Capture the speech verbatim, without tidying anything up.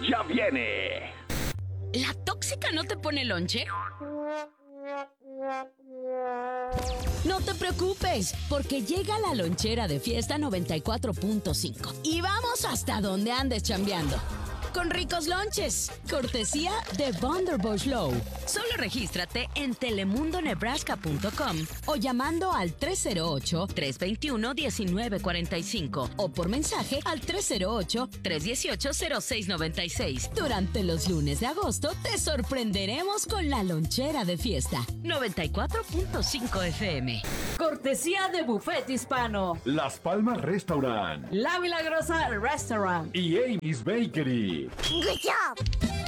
ya viene. ¿La tóxica no te pone lonche? No te preocupes, porque llega la lonchera de Fiesta noventa y cuatro punto cinco y vamos hasta donde andes chambeando. Con ricos lonches, cortesía de Vanderbush Low. Solo regístrate en telemundo nebraska punto com o llamando al tres cero ocho, tres dos uno, uno nueve cuatro cinco o por mensaje al tres cero ocho, tres uno ocho, cero seis nueve seis. Durante los lunes de agosto te sorprenderemos con la lonchera de Fiesta noventa y cuatro punto cinco F M. Cortesía de Buffet Hispano, Las Palmas Restaurant La Milagrosa Restaurant y Amy's Bakery. Good job.